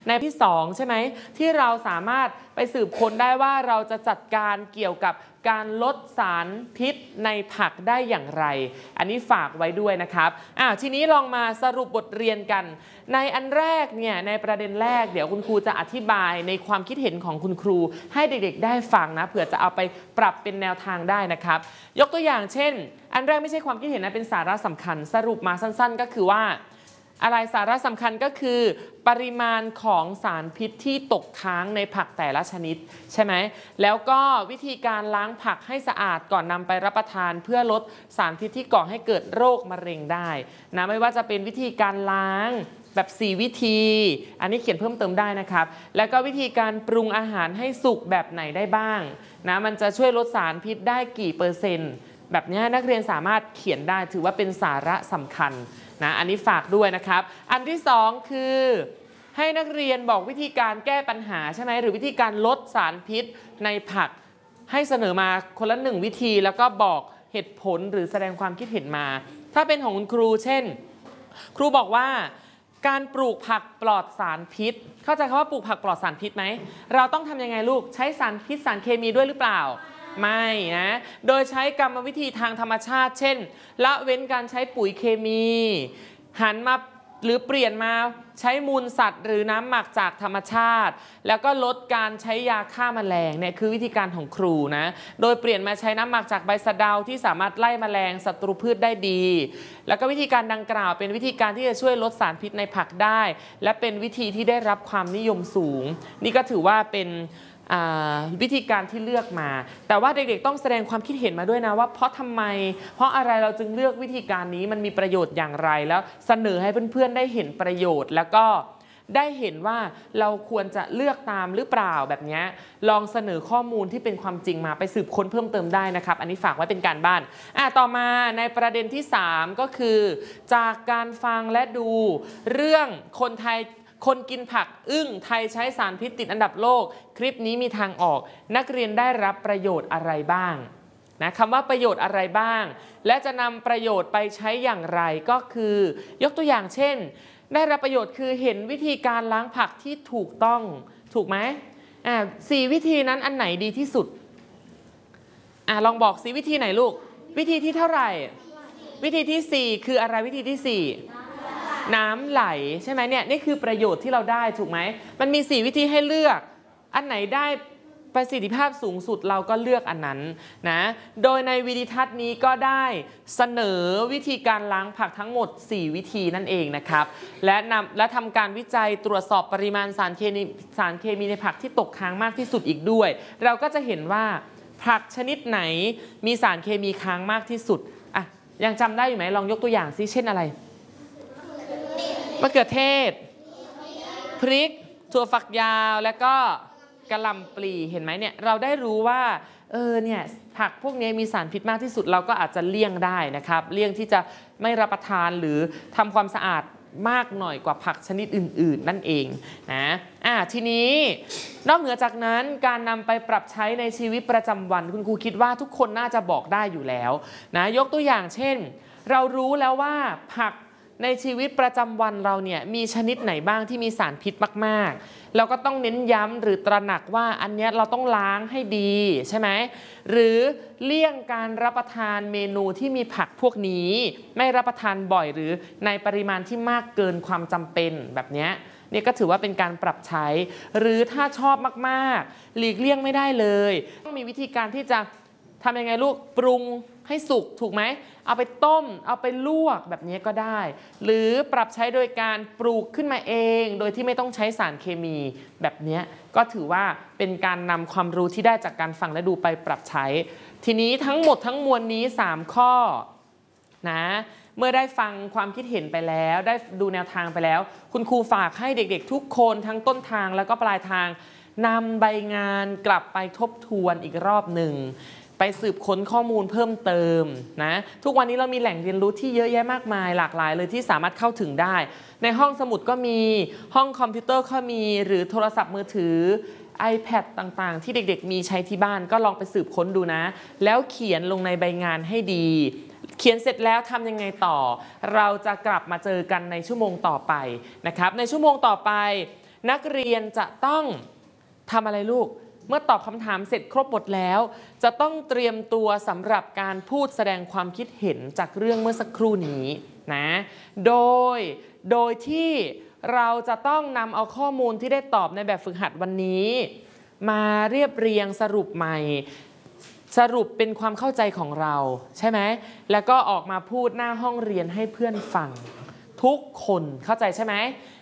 ในที่2ใช่ไหมที่เราสามารถไปสืบค้นได้ว่าเราจะจัดการเกี่ยวกับการลดสารพิษในผักได้อย่างไรอันนี้ฝากไว้ด้วยนะครับทีนี้ลองมาสรุปบทเรียนกันในอันแรกเนี่ยในประเด็นแรกเดี๋ยวคุณครูจะอธิบายในความคิดเห็นของคุณครูให้เด็กๆได้ฟังนะเผื่อจะเอาไปปรับเป็นแนวทางได้นะครับยกตัวอย่างเช่นอันแรกไม่ใช่ความคิดเห็นนะเป็นสาระสำคัญสรุปมาสั้นๆก็คือว่าอะไรสาระสำคัญก็คือปริมาณของสารพิษที่ตกค้างในผักแต่ละชนิดใช่ไหมแล้วก็วิธีการล้างผักให้สะอาดก่อนนำไปรับประทานเพื่อลดสารพิษที่ก่อให้เกิดโรคมะเร็งได้นะไม่ว่าจะเป็นวิธีการล้างแบบ4วิธีอันนี้เขียนเพิ่มเติมได้นะครับแล้วก็วิธีการปรุงอาหารให้สุกแบบไหนได้บ้างนะมันจะช่วยลดสารพิษได้กี่เปอร์เซ็นต์แบบนี้นักเรียนสามารถเขียนได้ถือว่าเป็นสาระสำคัญนะอันนี้ฝากด้วยนะครับอันที่2คือให้นักเรียนบอกวิธีการแก้ปัญหาใช่ไหมหรือวิธีการลดสารพิษในผักให้เสนอมาคนละ1วิธีแล้วก็บอกเหตุผลหรือแสดงความคิดเห็นมาถ้าเป็นของคุณครูเช่นครูบอกว่าการปลูกผักปลอดสารพิษเข้าใจคำว่าปลูกผักปลอดสารพิษไหมเราต้องทำยังไงลูกใช้สารพิษสารเคมีด้วยหรือเปล่าไม่นะโดยใช้กรรมวิธีทางธรรมชาติเช่นละเว้นการใช้ปุ๋ยเคมีหันมาหรือเปลี่ยนมาใช้มูลสัตว์หรือน้ำหมักจากธรรมชาติแล้วก็ลดการใช้ยาฆ่าแมลงเนี่ยคือวิธีการของครูนะโดยเปลี่ยนมาใช้น้ำหมักจากใบสะเดาที่สามารถไล่แมลงศัตรูพืชได้ดีแล้วก็วิธีการดังกล่าวเป็นวิธีการที่จะช่วยลดสารพิษในผักได้และเป็นวิธีที่ได้รับความนิยมสูงนี่ก็ถือว่าเป็นวิธีการที่เลือกมาแต่ว่าเด็กๆต้องแสดงความคิดเห็นมาด้วยนะว่าเพราะทำไมเพราะอะไรเราจึงเลือกวิธีการนี้มันมีประโยชน์อย่างไรแล้วเสนอให้เพื่อนๆได้เห็นประโยชน์แล้วก็ได้เห็นว่าเราควรจะเลือกตามหรือเปล่าแบบนี้ลองเสนอข้อมูลที่เป็นความจริงมาไปสืบค้นเพิ่มเติมได้นะครับอันนี้ฝากไว้เป็นการบ้านต่อมาในประเด็นที่3ก็คือจากการฟังและดูเรื่องคนกินผักอึ้งไทยใช้สารพิษติดอันดับโลกคลิปนี้มีทางออกนักเรียนได้รับประโยชน์อะไรบ้างนะคำว่าประโยชน์อะไรบ้างและจะนำประโยชน์ไปใช้อย่างไรก็คือยกตัวอย่างเช่นได้รับประโยชน์คือเห็นวิธีการล้างผักที่ถูกต้องถูกไหม4วิธีนั้นอันไหนดีที่สุดลองบอกสิวิธีไหนลูกวิธีที่เท่าไหร่วิธีที่4คืออะไรวิธีที่4น้ำไหลใช่ไหมเนี่ยนี่คือประโยชน์ที่เราได้ถูกไหมมันมี4วิธีให้เลือกอันไหนได้ประสิทธิภาพสูงสุดเราก็เลือกอันนั้นนะโดยในวิดีทัศน์นี้ก็ได้เสนอวิธีการล้างผักทั้งหมด4วิธีนั่นเองนะครับและทำการวิจัยตรวจสอบปริมาณสารเคมีในผักที่ตกค้างมากที่สุดอีกด้วยเราก็จะเห็นว่าผักชนิดไหนมีสารเคมีค้างมากที่สุดยังจำได้อยู่ไหมลองยกตัวอย่างซิเช่นอะไรมะเขือเทศพริกถั่วฝักยาวแล้วก็กะหล่ำปลีเห็นไหมเนี่ยเราได้รู้ว่าเนี่ยผักพวกนี้มีสารพิษมากที่สุดเราก็อาจจะเลี่ยงได้นะครับเลี่ยงที่จะไม่รับประทานหรือทำความสะอาดมากหน่อยกว่าผักชนิดอื่นๆนั่นเองนะทีนี้นอกเหนือจากนั้นการนำไปปรับใช้ในชีวิตประจำวันคุณครูคิดว่าทุกคนน่าจะบอกได้อยู่แล้วนะยกตัวอย่างเช่นเรารู้แล้วว่าผักในชีวิตประจำวันเราเนี่ยมีชนิดไหนบ้างที่มีสารพิษมากๆเราก็ต้องเน้นย้ำหรือตระหนักว่าอันนี้เราต้องล้างให้ดีใช่ไหมหรือเลี่ยงการรับประทานเมนูที่มีผักพวกนี้ไม่รับประทานบ่อยหรือในปริมาณที่มากเกินความจำเป็นแบบนี้นี่ก็ถือว่าเป็นการปรับใช้หรือถ้าชอบมากๆหลีกเลี่ยงไม่ได้เลยต้องมีวิธีการที่จะทำยังไงลูกปรุงให้สุกถูกไหมเอาไปต้มเอาไปลวกแบบนี้ก็ได้หรือปรับใช้โดยการปลูกขึ้นมาเองโดยที่ไม่ต้องใช้สารเคมีแบบนี้ก็ถือว่าเป็นการนำความรู้ที่ได้จากการฟังและดูไปปรับใช้ทีนี้ทั้งหมดทั้งมวลนี้3ข้อนะเมื่อได้ฟังความคิดเห็นไปแล้วได้ดูแนวทางไปแล้วคุณครูฝากให้เด็กๆทุกคนทั้งต้นทางแล้วก็ปลายทางนำใบงานกลับไปทบทวนอีกรอบหนึ่งไปสืบค้นข้อมูลเพิ่มเติมนะทุกวันนี้เรามีแหล่งเรียนรู้ที่เยอะแยะมากมายหลากหลายเลยที่สามารถเข้าถึงได้ในห้องสมุดก็มีห้องคอมพิวเตอร์ก็มีหรือโทรศัพท์มือถือ iPad ต่างๆที่เด็กๆมีใช้ที่บ้านก็ลองไปสืบค้นดูนะแล้วเขียนลงในใบงานให้ดีเขียนเสร็จแล้วทำยังไงต่อเราจะกลับมาเจอกันในชั่วโมงต่อไปนะครับในชั่วโมงต่อไปนักเรียนจะต้องทำอะไรลูกเมื่อตอบคำถามเสร็จครบหมดแล้วจะต้องเตรียมตัวสำหรับการพูดแสดงความคิดเห็นจากเรื่องเมื่อสักครู่นี้นะโดยที่เราจะต้องนำเอาข้อมูลที่ได้ตอบในแบบฝึกหัดวันนี้มาเรียบเรียงสรุปใหม่สรุปเป็นความเข้าใจของเราใช่ไหมแล้วก็ออกมาพูดหน้าห้องเรียนให้เพื่อนฟังทุกคนเข้าใจใช่ไหม